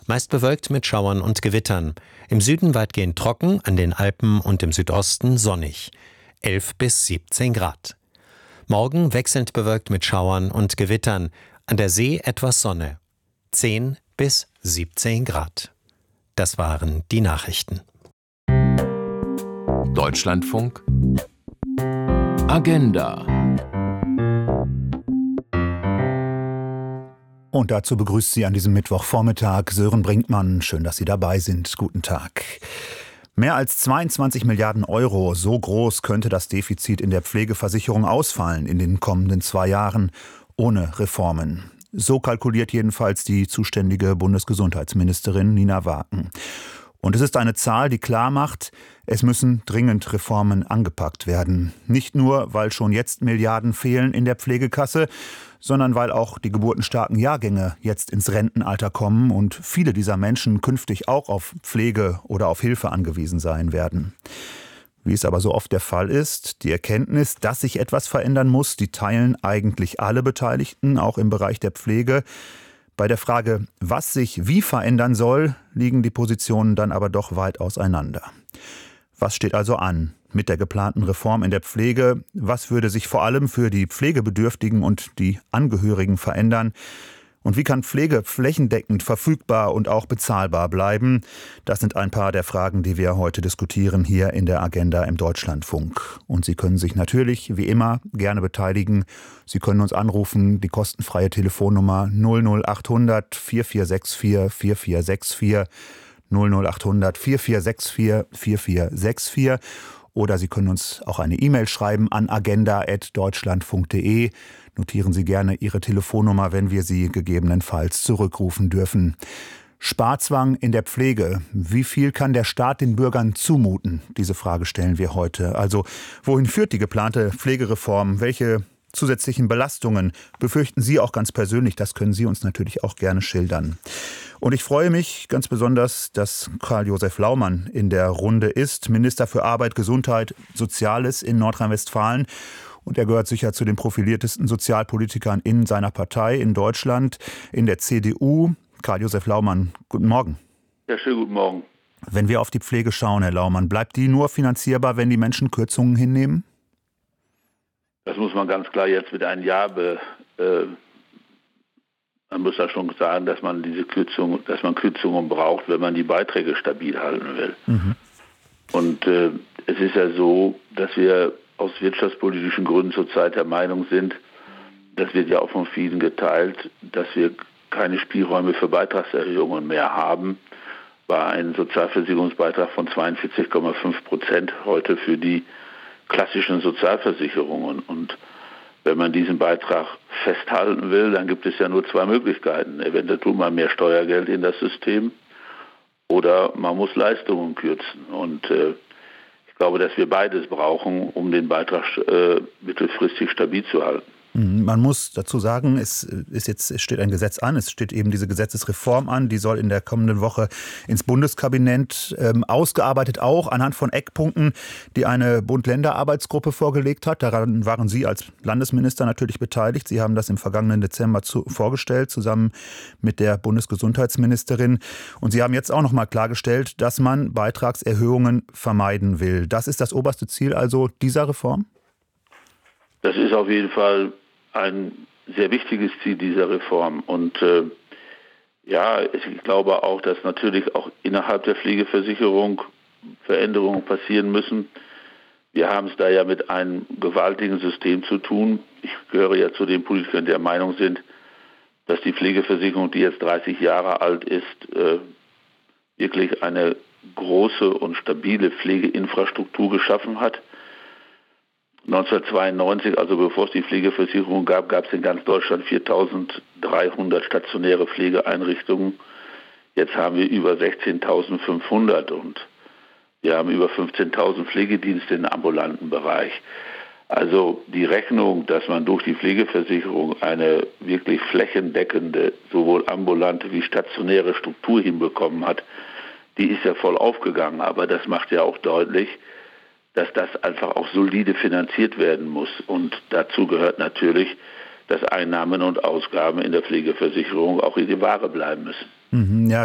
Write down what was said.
Meist bewölkt mit Schauern und Gewittern. Im Süden weitgehend trocken, an den Alpen und im Südosten sonnig. 11 bis 17 Grad. Morgen wechselnd bewölkt mit Schauern und Gewittern. An der See etwas Sonne. 10 bis 17 Grad. Das waren die Nachrichten. Deutschlandfunk Agenda. Und dazu begrüßt Sie an diesem Mittwochvormittag Sören Brinkmann. Schön, dass Sie dabei sind. Guten Tag. Mehr als 22 Milliarden Euro, so groß könnte das Defizit in der Pflegeversicherung ausfallen in den kommenden 2 Jahren ohne Reformen. So kalkuliert jedenfalls die zuständige Bundesgesundheitsministerin Nina Waaken. Und es ist eine Zahl, die klar macht, es müssen dringend Reformen angepackt werden. Nicht nur, weil schon jetzt Milliarden fehlen in der Pflegekasse, sondern weil auch die geburtenstarken Jahrgänge jetzt ins Rentenalter kommen und viele dieser Menschen künftig auch auf Pflege oder auf Hilfe angewiesen sein werden. Wie es aber so oft der Fall ist, die Erkenntnis, dass sich etwas verändern muss, die teilen eigentlich alle Beteiligten, auch im Bereich der Pflege. Bei der Frage, was sich wie verändern soll, liegen die Positionen dann aber doch weit auseinander. Was steht also an mit der geplanten Reform in der Pflege? Was würde sich vor allem für die Pflegebedürftigen und die Angehörigen verändern? Und wie kann Pflege flächendeckend verfügbar und auch bezahlbar bleiben? Das sind ein paar der Fragen, die wir heute diskutieren hier in der Agenda im Deutschlandfunk. Und Sie können sich natürlich, wie immer, gerne beteiligen. Sie können uns anrufen, die kostenfreie Telefonnummer 00800 4464 4464 00800 4464 4464. Oder Sie können uns auch eine E-Mail schreiben an agenda@deutschlandfunk.de. Notieren Sie gerne Ihre Telefonnummer, wenn wir Sie gegebenenfalls zurückrufen dürfen. Sparzwang in der Pflege. Wie viel kann der Staat den Bürgern zumuten? Diese Frage stellen wir heute. Also, wohin führt die geplante Pflegereform? Welche zusätzlichen Belastungen befürchten Sie auch ganz persönlich? Das können Sie uns natürlich auch gerne schildern. Und ich freue mich ganz besonders, dass Karl-Josef Laumann in der Runde ist, Minister für Arbeit, Gesundheit, Soziales in Nordrhein-Westfalen. Und er gehört sicher zu den profiliertesten Sozialpolitikern in seiner Partei in Deutschland, in der CDU. Karl-Josef Laumann, guten Morgen. Ja, schönen guten Morgen. Wenn wir auf die Pflege schauen, Herr Laumann, bleibt die nur finanzierbar, wenn die Menschen Kürzungen hinnehmen? Das muss man ganz klar jetzt mit einem Ja man muss ja schon sagen, dass man Kürzungen braucht, wenn man die Beiträge stabil halten will. Mhm. Und es ist ja so, dass wir aus wirtschaftspolitischen Gründen zurzeit der Meinung sind, das wird ja auch von vielen geteilt, dass wir keine Spielräume für Beitragserhöhungen mehr haben, bei einem Sozialversicherungsbeitrag von 42,5% heute für die klassischen Sozialversicherungen. Und wenn man diesen Beitrag festhalten will, dann gibt es ja nur 2 Möglichkeiten. Eventuell tut man mehr Steuergeld in das System oder man muss Leistungen kürzen. Und ich glaube, dass wir beides brauchen, um den Beitrag mittelfristig stabil zu halten. Man muss dazu sagen, es steht ein Gesetz an, es steht eben diese Gesetzesreform an, die soll in der kommenden Woche ins Bundeskabinett ausgearbeitet, auch anhand von Eckpunkten, die eine Bund-Länder-Arbeitsgruppe vorgelegt hat. Daran waren Sie als Landesminister natürlich beteiligt. Sie haben das im vergangenen Dezember vorgestellt, zusammen mit der Bundesgesundheitsministerin. Und Sie haben jetzt auch noch mal klargestellt, dass man Beitragserhöhungen vermeiden will. Das ist das oberste Ziel also dieser Reform? Das ist auf jeden Fall ein sehr wichtiges Ziel dieser Reform. Und ich glaube auch, dass natürlich auch innerhalb der Pflegeversicherung Veränderungen passieren müssen. Wir haben es da ja mit einem gewaltigen System zu tun. Ich gehöre ja zu den Politikern, die der Meinung sind, dass die Pflegeversicherung, die jetzt 30 Jahre alt ist, wirklich eine große und stabile Pflegeinfrastruktur geschaffen hat. 1992, also bevor es die Pflegeversicherung gab, gab es in ganz Deutschland 4.300 stationäre Pflegeeinrichtungen. Jetzt haben wir über 16.500 und wir haben über 15.000 Pflegedienste im ambulanten Bereich. Also die Rechnung, dass man durch die Pflegeversicherung eine wirklich flächendeckende, sowohl ambulante wie stationäre Struktur hinbekommen hat, die ist ja voll aufgegangen. Aber das macht ja auch deutlich, dass das einfach auch solide finanziert werden muss. Und dazu gehört natürlich, dass Einnahmen und Ausgaben in der Pflegeversicherung auch in die Waage bleiben müssen. Ja,